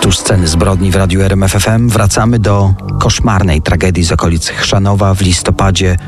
Tu sceny zbrodni w Radiu RMF FM. Wracamy do koszmarnej tragedii z okolic Chrzanowa w listopadzie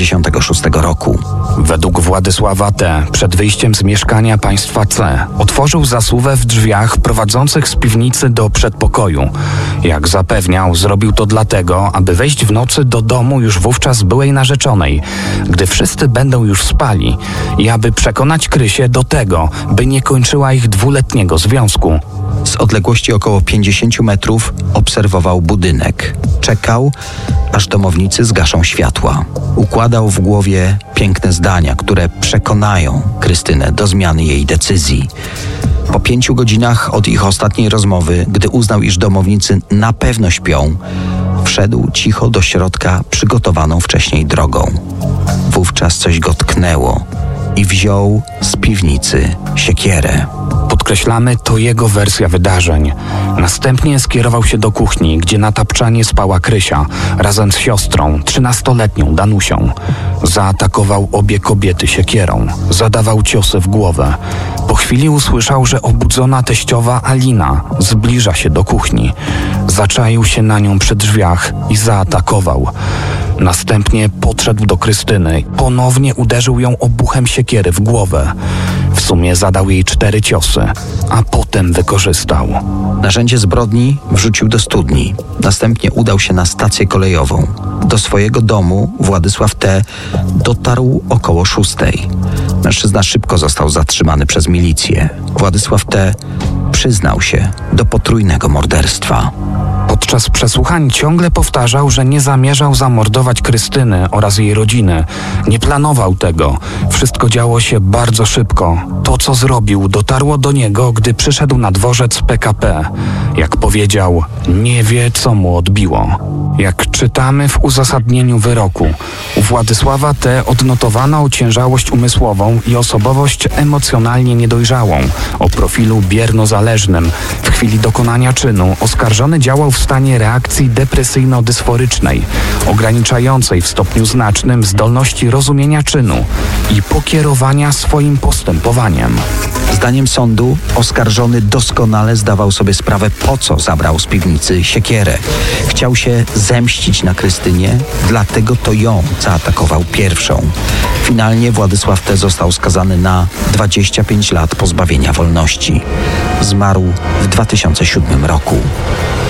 76 roku. Według Władysława T. przed wyjściem z mieszkania państwa C. otworzył zasuwę w drzwiach prowadzących z piwnicy do przedpokoju. Jak zapewniał, zrobił to dlatego, aby wejść w nocy do domu już wówczas byłej narzeczonej, gdy wszyscy będą już spali, i aby przekonać Krysię do tego, by nie kończyła ich 2-letniego związku. Z odległości około 50 metrów obserwował budynek. Czekał, aż domownicy zgaszą światła. Układał w głowie piękne zdania, które przekonają Krystynę do zmiany jej decyzji. Po 5 godzinach od ich ostatniej rozmowy, gdy uznał, iż domownicy na pewno śpią, wszedł cicho do środka przygotowaną wcześniej drogą. Wówczas coś go tknęło i wziął z piwnicy siekierę. Podkreślamy, to jego wersja wydarzeń. Następnie skierował się do kuchni, gdzie na tapczanie spała Krysia, razem z siostrą, 13-letnią Danusią. Zaatakował obie kobiety siekierą. Zadawał ciosy w głowę. Po chwili usłyszał, że obudzona teściowa Alina zbliża się do kuchni. Zaczaił się na nią przy drzwiach i zaatakował. Następnie podszedł do Krystyny. Ponownie uderzył ją obuchem siekiery w głowę. W sumie zadał jej 4 ciosy, a potem wykorzystał. Narzędzie zbrodni wrzucił do studni. Następnie udał się na stację kolejową. Do swojego domu Władysław T. dotarł około 6. Mężczyzna szybko został zatrzymany przez milicję. Władysław T. przyznał się do potrójnego morderstwa. Podczas przesłuchań ciągle powtarzał, że nie zamierzał zamordować Krystyny oraz jej rodziny. Nie planował tego. Wszystko działo się bardzo szybko. To, co zrobił, dotarło do niego, gdy przyszedł na dworzec PKP. Jak powiedział, nie wie, co mu odbiło. Jak czytamy w uzasadnieniu wyroku, u Władysława T. odnotowano ociężałość umysłową i osobowość emocjonalnie niedojrzałą, o profilu bierno-zależnym. W chwili dokonania czynu oskarżony działał w stanie reakcji depresyjno-dysforycznej, ograniczającej w stopniu znacznym zdolności rozumienia czynu i pokierowania swoim postępowaniem. Zdaniem sądu oskarżony doskonale zdawał sobie sprawę, po co zabrał z piwnicy siekierę. Chciał się zemścić na Krystynie, dlatego to ją zaatakował pierwszą. Finalnie Władysław T. został skazany na 25 lat pozbawienia wolności. Zmarł w 2007 roku.